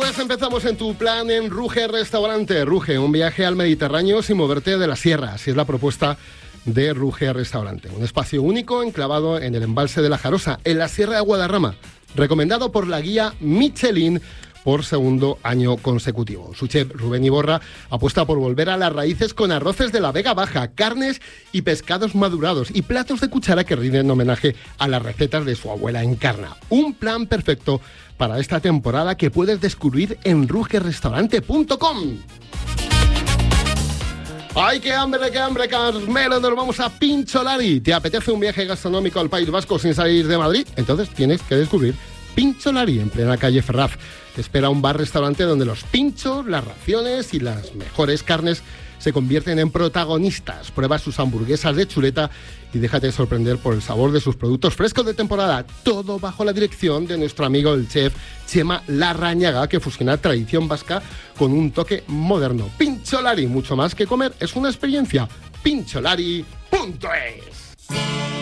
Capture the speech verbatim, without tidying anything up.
pues empezamos en tu plan en Ruge Restaurante. Ruge, un viaje al Mediterráneo sin moverte de la sierra. Así es la propuesta de Ruge Restaurante. Un espacio único enclavado en el embalse de la Jarosa, en la Sierra de Guadarrama. Recomendado por la guía Michelin por segundo año consecutivo. Su chef Rubén Iborra apuesta por volver a las raíces con arroces de la Vega Baja, carnes y pescados madurados y platos de cuchara que rinden homenaje a las recetas de su abuela Encarna. Un plan perfecto para esta temporada que puedes descubrir en ruge restaurante punto com. ¡Ay, qué hambre, qué hambre, Carmelo! Nos vamos a Pincholari. ¿Te apetece un viaje gastronómico al País Vasco sin salir de Madrid? Entonces tienes que descubrir Pincholari, en plena calle Ferraz. Te espera un bar-restaurante donde los pinchos, las raciones y las mejores carnes se convierten en protagonistas. Prueba sus hamburguesas de chuleta y déjate sorprender por el sabor de sus productos frescos de temporada. Todo bajo la dirección de nuestro amigo el chef Chema Larrañaga, que fusiona tradición vasca con un toque moderno. Pincholari, mucho más que comer, es una experiencia. Pincholari punto es